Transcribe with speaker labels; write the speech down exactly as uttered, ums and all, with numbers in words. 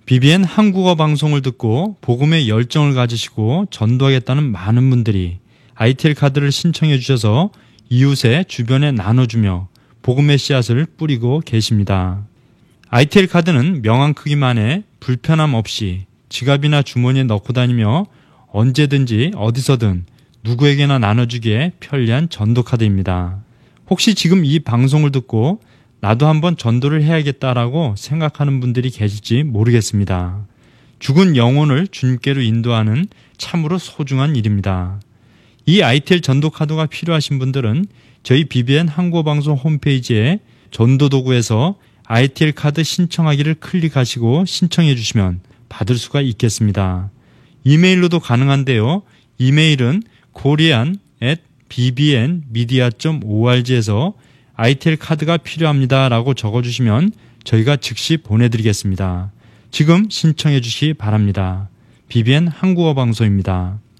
Speaker 1: 비비엔 한국어 방송을 듣고 복음의 열정을 가지시고 전도하겠다는 많은 분들이 아이티엘 카드를 신청해 주셔서 이웃의 주변에 나눠주며 복음의 씨앗을 뿌리고 계십니다. 아이티엘 카드는 명함 크기만에 불편함 없이 지갑이나 주머니에 넣고 다니며 언제든지 어디서든 누구에게나 나눠주기에 편리한 전도 카드입니다. 혹시 지금 이 방송을 듣고 나도 한번 전도를 해야겠다라고 생각하는 분들이 계실지 모르겠습니다. 죽은 영혼을 주님께로 인도하는 참으로 소중한 일입니다. 이 아이티엘 전도 카드가 필요하신 분들은 저희 비비엔 한국어 방송 홈페이지에 전도 도구에서 아이티엘 카드 신청하기를 클릭하시고 신청해 주시면 받을 수가 있겠습니다. 이메일로도 가능한데요. 이메일은 korean at bbnmedia dot org에서 아이티엘 카드가 필요합니다 라고 적어주시면 저희가 즉시 보내드리겠습니다. 지금 신청해 주시기 바랍니다. 비비엔 한국어 방송입니다.